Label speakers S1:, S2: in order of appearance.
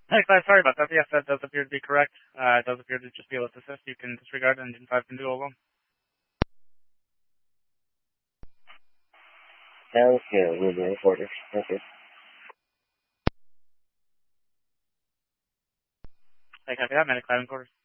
S1: Hey, Clive, sorry about that. Yes, that does appear to be correct. It does appear to just be a list assist. You can disregard and Engine 5 can do alone.
S2: Sounds good. We'll be reported. Thank you.
S1: Hey, copy that. Medic 5 in quarters.